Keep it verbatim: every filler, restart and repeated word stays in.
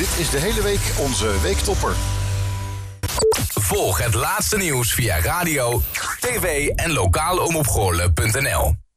Dit is de hele week onze Weektopper. Volg het laatste nieuws via radio, tv en lokaal omroep Goorlen punt n l.